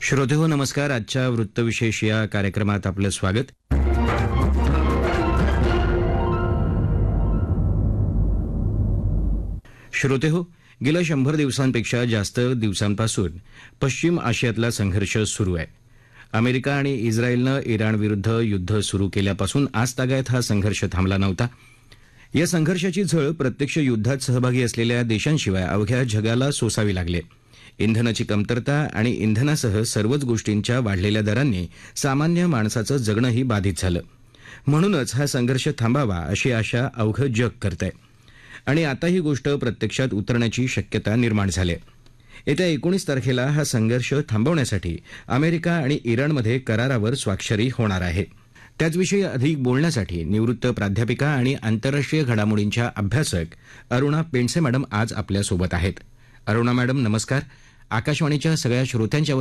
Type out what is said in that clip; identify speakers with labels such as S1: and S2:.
S1: श्रोतेहो नमस्कार. आजच्या वृत्तविशेष या कार्यक्रमात आपलं स्वागत. श्रोतेहो, गेल्या 100 दिवसांपेक्षा जास्त दिवसांपासून पश्चिम आशियातला संघर्ष सुरू आहे. अमेरिका आणि इस्रायलनं इराणविरुद्ध युद्ध सुरू केल्यापासून आजतागायत हा संघर्ष थांबला नव्हता. या संघर्षाची झळ प्रत्यक्ष युद्धात सहभागी असलेल्या देशांशिवाय अवघ्या जगाला सोसावी लागली. इंधनाची कमतरता आणि इंधनासह सर्वच गोष्टींच्या वाढलेल्या दरांनी सामान्य माणसाचं जगणंही बाधित झालं. म्हणूनच हा संघर्ष थांबावा अशी आशा अवघं जग करतंय आणि आता ही गोष्ट प्रत्यक्षात उतरण्याची शक्यता निर्माण झाली. येत्या 19 तारखेला हा संघर्ष थांबवण्यासाठी अमेरिका आणि इराणमध्ये करारावर स्वाक्षरी होणार आहे. त्याचविषयी अधिक बोलण्यासाठी निवृत्त प्राध्यापिका आणि आंतरराष्ट्रीय घडामोडींच्या अभ्यासक अरुणा पेंडसे मॅडम आज आपल्यासोबत आहेत. अरुणा मॅडम नमस्कार. आकाशवाणीच्या सगळ्या श्रोत्यांच्या